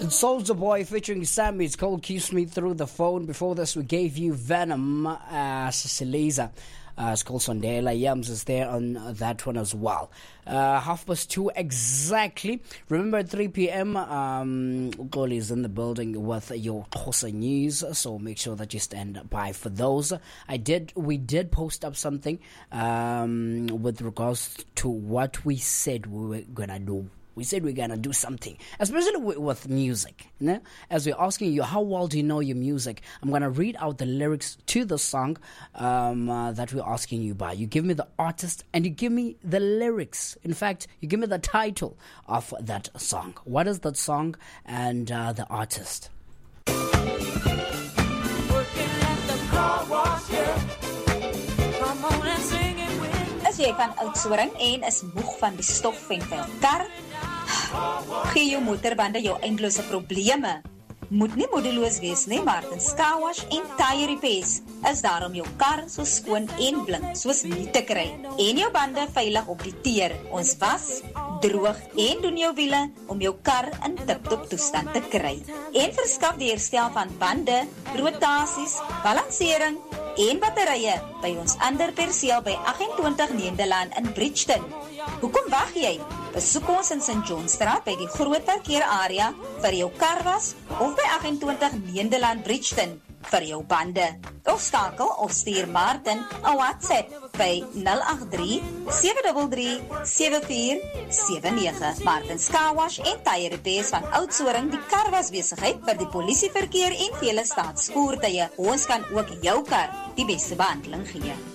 Soulja Boy featuring Sammy. It's called Keeps Me Through the Phone. Before this, we gave you Venom, Ceciliza. It's called Sondela. Yams is there on that one as well. 2:30 exactly. Remember at 3 p.m. Goli is in the building with your Xhosa news, so make sure that you stand by for those. We did post up something with regards to what we said we were gonna do. We said we're going to do something, especially with music. You know? As we're asking you, how well do you know your music? I'm going to read out the lyrics to the song that we're asking you by. You give me the artist and you give me the lyrics. In fact, you give me the title of that song. What is that song and the artist? Working at the car wash, yeah. Come on and sing it with me. As jy van Oudtshoorn en is moeg van die stof en vuil kar, gee jou motorbande jou eindelose probleme. Moet nie moedeloos wees nie, Martins Car Wash en Tire Repairs is daar om jou kar so skoon en blink soos nie te kry. En jou bande veilig op die teer. Ons was, droog en doen jou wiele om jou kar in tip-top toestand te kry. En verskaf die herstel van bande, rotasies, balansering en batterye by ons ander perseel by 28 Nederland in Bridgeton. Hoekom wag jy? Besoek ons in St. Johnstraat by die groot parkeerarea vir jou karwas of by 28 Nederland Bridgeton vir jou bande. Of skakel of stuur Martin 'n WhatsApp by 083 733 7479. Martin's Car Wash en Tire Repairs van Oudtshoorn, die karwasbesigheid vir die polisieverkeer en vele staatsvoertuie. Ons kan ook jou kar die beste behandeling gee.